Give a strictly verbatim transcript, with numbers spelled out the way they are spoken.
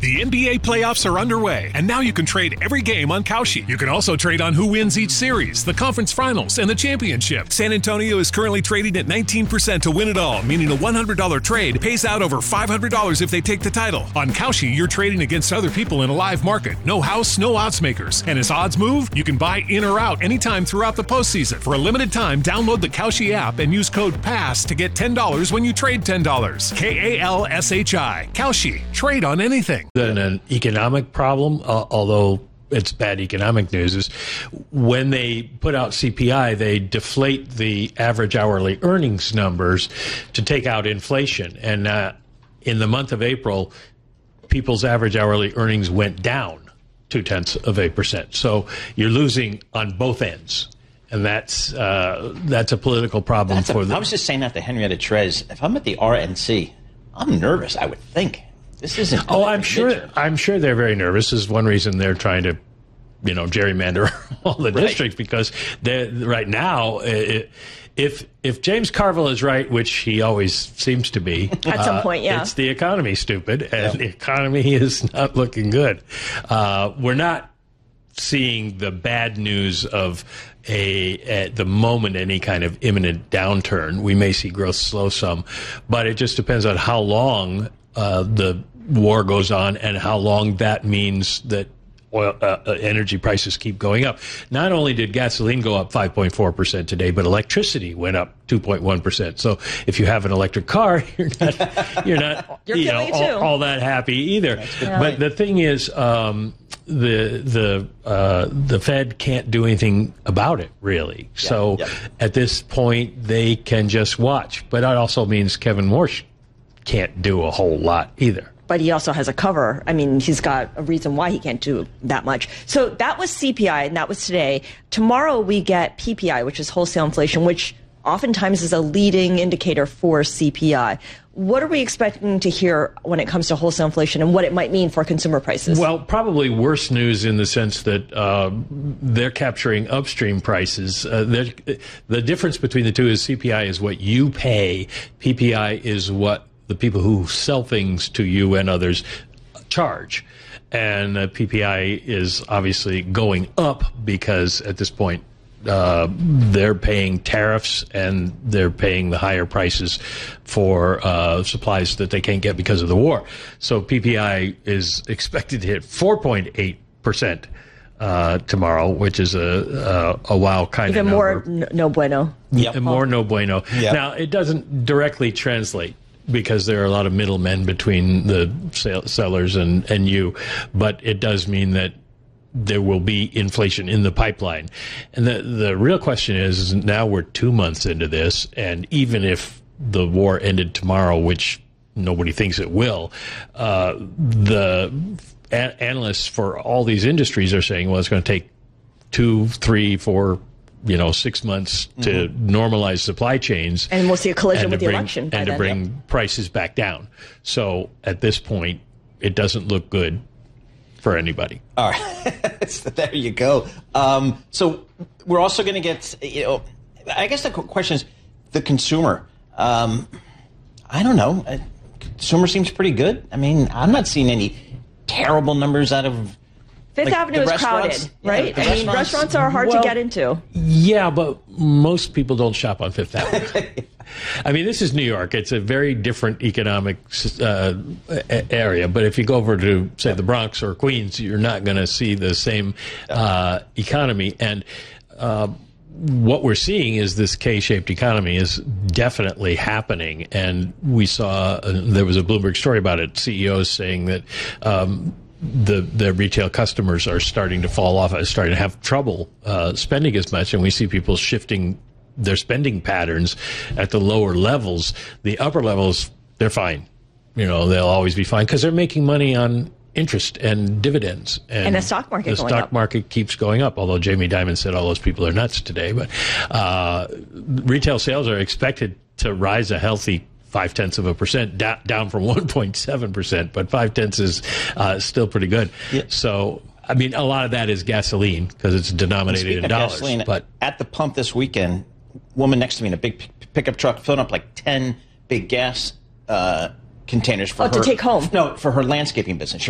The N B A playoffs are underway, and now you can trade every game on Kalshi. You can also trade on who wins each series, the conference finals, and the championship. San Antonio is currently trading at nineteen percent to win it all, meaning a one hundred dollars trade pays out over five hundred dollars if they take the title. On Kalshi, you're trading against other people in a live market. No house, no odds makers. And as odds move, you can buy in or out anytime throughout the postseason. For a limited time, download the Kalshi app and use code PASS to get ten dollars when you trade ten dollars. K A L S H I. Kalshi. Trade on anything. Than an economic problem, uh, although it's bad economic news, is when they put out C P I, they deflate the average hourly earnings numbers to take out inflation. And uh, in the month of April, people's average hourly earnings went down two-tenths of a percent. So you're losing on both ends. And that's uh, that's a political problem that's for a, them. I was just saying that to Henrietta Trez. If I'm at the R N C, I'm nervous, I would think. This isn't. Oh, I'm sure. I'm sure they're very nervous. This is one reason they're trying to, you know, gerrymander all the Right. districts, because they right now, it, if if James Carville is right, which he always seems to be, At some uh, point, yeah. it's the economy, stupid, and Yep. the economy is not looking good. Uh, we're not seeing the bad news of a at the moment any kind of imminent downturn. We may see growth slow some, but it just depends on how long uh, the war goes on and how long that means that oil uh, uh, energy prices keep going up. Not only did gasoline go up five point four percent today, but electricity went up two point one percent. So if you have an electric car, you're not you're not You're you know feeling it too. all, all that happy either. Yeah. But the thing is, um, the the uh, the Fed can't do anything about it, really. So yeah. at this point, they can just watch. But that also means Kevin Warsh can't do a whole lot either. But he also has a cover. I mean, he's got a reason why he can't do that much. So that was C P I, and that was today. Tomorrow we get P P I, which is wholesale inflation, which oftentimes is a leading indicator for C P I. What are we expecting to hear when it comes to wholesale inflation and what it might mean for consumer prices? Well, probably worse news in the sense that uh, they're capturing upstream prices. Uh, the difference between the two is C P I is what you pay. P P I is what the people who sell things to you and others charge. And uh, P P I is obviously going up because at this point, Uh, they're paying tariffs and they're paying the higher prices for uh, supplies that they can't get because of the war. So P P I is expected to hit four point eight percent uh, tomorrow, which is a a, a wow kind Even of number. more no, no bueno. Yep. And more no bueno. Yep. Now, it doesn't directly translate because there are a lot of middlemen between the sale, sellers and, and you, but it does mean that there will be inflation in the pipeline. And the the real question is, is now we're two months into this, and even if the war ended tomorrow, which nobody thinks it will, uh, the a- analysts for all these industries are saying, well, it's going to take two, three, four, you know, six months to mm-hmm. normalize supply chains. And we'll see a collision and with to the bring, election by And to then. bring Yep. prices back down. So at this point, it doesn't look good for anybody. All right. So there you go. Um, so we're also going to get, you know, I guess the question is the consumer. Um, I don't know. Uh, Consumer seems pretty good. I mean, I'm not seeing any terrible numbers out of Fifth like, Avenue the is crowded, restaurants. Yeah, right? the I mean, restaurants are hard Well, to get into. Yeah, but most people don't shop on Fifth Avenue. I mean, this is New York. It's a very different economic uh, area. But if you go over to, say, the Bronx or Queens, you're not going to see the same uh, economy. And uh, what we're seeing is this K-shaped economy is definitely happening. And we saw, uh, there was a Bloomberg story about it, C E Os saying that um, the the retail customers are starting to fall off, are starting to have trouble uh, spending as much. And we see people shifting their spending patterns at the lower levels. The upper levels, they're fine. You know, they'll always be fine because they're making money on interest and dividends. And, And the stock market The going stock up. market keeps going up, although Jamie Dimon said all those people are nuts today. But uh, retail sales are expected to rise a healthy five-tenths of a percent, da- down from one point seven percent, but five-tenths is uh, still pretty good. Yeah. So, I mean, a lot of that is gasoline because it's denominated Speaking in of dollars. gasoline, But at the pump this weekend, woman next to me in a big p- pickup truck filling up like ten big gas uh, containers for Oh, her to take home. No, for her landscaping business. She